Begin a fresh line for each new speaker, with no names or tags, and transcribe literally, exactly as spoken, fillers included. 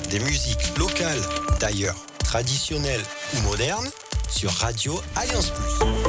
des musiques locales, d'ailleurs traditionnelles ou modernes, sur Radio Alliance Plus.